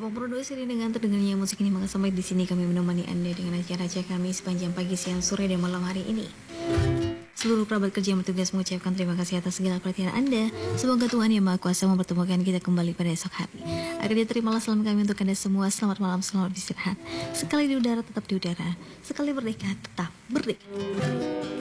memproduksi dengan terdengarnya musik ini, maka sampai di sini kami menemani Anda dengan acara kami sepanjang pagi, siang, sore, dan malam hari ini. Seluruh kerabat kerja yang bertugas mengucapkan terima kasih atas segala perhatian Anda. Semoga Tuhan Yang Maha Kuasa mempertemukan kita kembali pada esok hari. Akhirnya terimalah salam kami untuk Anda semua. Selamat malam, selamat istirahat. Sekali di udara tetap di udara, sekali merdeka tetap merdeka.